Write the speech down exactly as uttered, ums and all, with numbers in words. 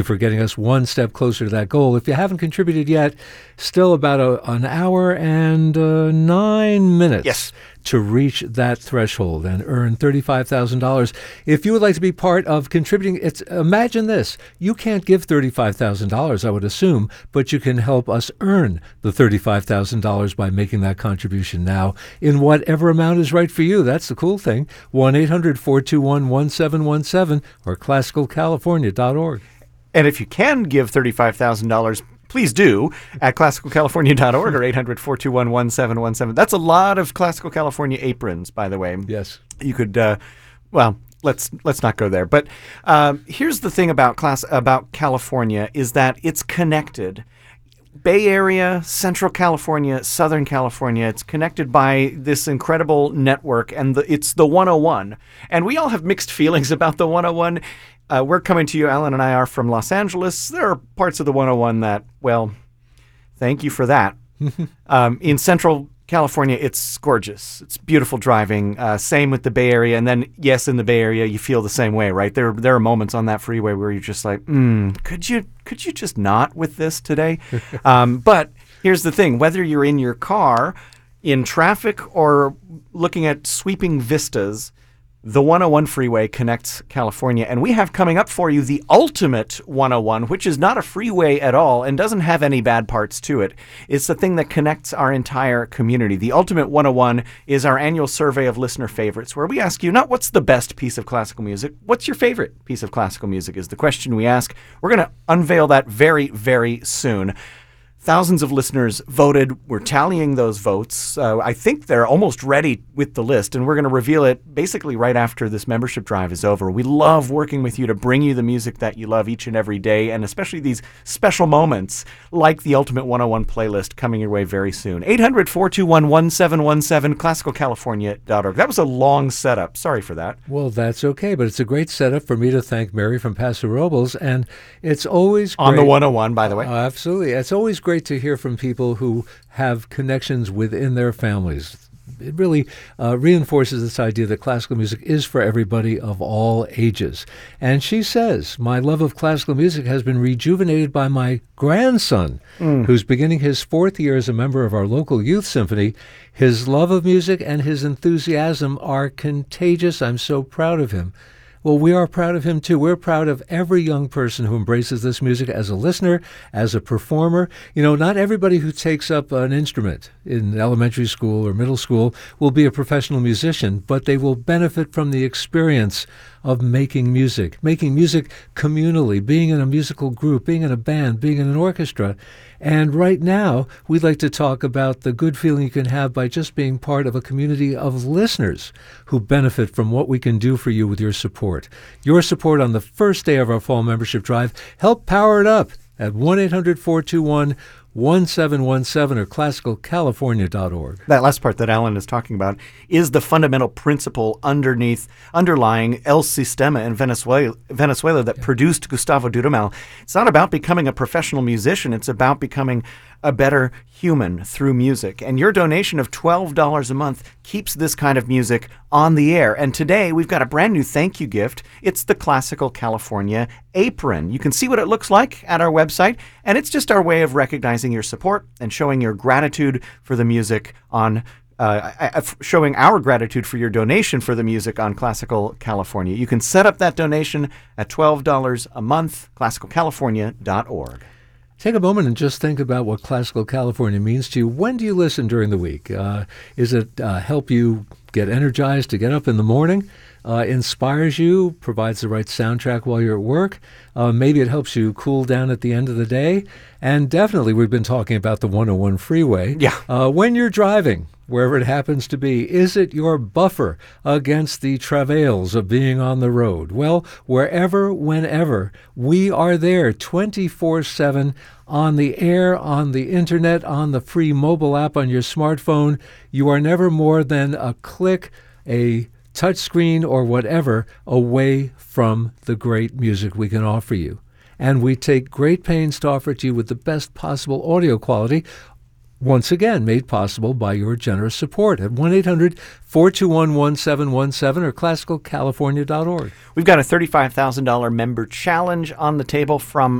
for getting us one step closer to that goal. If you haven't contributed yet, still about a, an hour and uh, nine minutes yes. to reach that threshold and earn thirty-five thousand dollars. If you would like to be part of contributing, it's imagine this. You can't give thirty-five thousand dollars, I would assume, but you can help us earn the thirty-five thousand dollars by making that contribution now in whatever amount is right for you. That's the cool thing. one eight hundred four two one one seven one seven or classical california dot org. And if you can give thirty-five thousand dollars, please do at classical california dot org or eight hundred four two one one seven one seven. That's a lot of Classical California aprons, by the way. Yes. You could, uh, well, let's let's not go there. But um, here's the thing about class about California is that it's connected. Bay Area, Central California, Southern California, it's connected by this incredible network, and the, it's the one oh one. And we all have mixed feelings about the one oh one. Uh, we're coming to you, Alan and I are from Los Angeles. There are parts of the one oh one that, well, thank you for that. um, in Central California, it's gorgeous. It's beautiful driving. Uh, same with the Bay Area. And then, yes, in the Bay Area, you feel the same way, right? There, there are moments on that freeway where you're just like, mm, could you could you just not with this today? um, but here's the thing. Whether you're in your car, in traffic, or looking at sweeping vistas, the one oh one freeway connects California, and we have coming up for you the ultimate one oh one, which is not a freeway at all and doesn't have any bad parts to it. It's the thing that connects our entire community. The ultimate one oh one is our annual survey of listener favorites, where we ask you not what's the best piece of classical music, what's your favorite piece of classical music is the question we ask. We're going to unveil that very, very soon. Thousands of listeners voted. We're tallying those votes. Uh, I think they're almost ready with the list, and we're going to reveal it basically right after this membership drive is over. We love working with you to bring you the music that you love each and every day, and especially these special moments like the Ultimate one oh one playlist coming your way very soon. eight hundred four two one one seven one seven, classical california dot org. That was a long setup. Sorry for that. Well, that's okay, but it's a great setup for me to thank Mary from Paso Robles, and it's always great. On the one oh one, by the way. Uh, absolutely. It's always great to hear from people who have connections within their families. It really uh, reinforces this idea that classical music is for everybody of all ages. And she says, my love of classical music has been rejuvenated by my grandson, mm. who's beginning his fourth year as a member of our local youth symphony. His love of music and his enthusiasm are contagious. I'm so proud of him. Well, we are proud of him, too. We're proud of every young person who embraces this music as a listener, as a performer. You know, not everybody who takes up an instrument in elementary school or middle school will be a professional musician, but they will benefit from the experience of making music, making music communally, being in a musical group, being in a band, being in an orchestra. And right now, we'd like to talk about the good feeling you can have by just being part of a community of listeners who benefit from what we can do for you with your support. Your support on the first day of our fall membership drive, help power it up at one eight hundred four two one one seven one seven or classical california dot org. That last part that Alan is talking about is the fundamental principle underneath, underlying El Sistema in Venezuela, Venezuela that yeah. produced Gustavo Dudamel. It's not about becoming a professional musician. It's about becoming a better human through music. And your donation of twelve dollars a month keeps this kind of music on the air. And today we've got a brand new thank you gift. It's the Classical California apron. You can see what it looks like at our website, and it's just our way of recognizing your support and showing your gratitude for the music on Uh, showing our gratitude for your donation for the music on Classical California. You can set up that donation at twelve dollars a month, classical california dot org. Take a moment and just think about what Classical California means to you. When do you listen during the week? Uh, is it uh, help you get energized to get up in the morning? Uh, inspires you, provides the right soundtrack while you're at work. Uh, maybe it helps you cool down at the end of the day. And definitely, we've been talking about the one oh one freeway. Yeah. Uh, when you're driving, wherever it happens to be, is it your buffer against the travails of being on the road? Well, wherever, whenever, we are there twenty-four seven on the air, on the internet, on the free mobile app on your smartphone. You are never more than a click, a touchscreen or whatever away from the great music we can offer you. And we take great pains to offer it to you with the best possible audio quality. Once again, made possible by your generous support at one eight hundred four two one one seven one seven or classical california dot org. We've got a thirty-five thousand dollars member challenge on the table from